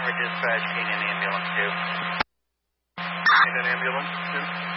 Denver dispatch, need an ambulance too. Need an ambulance too?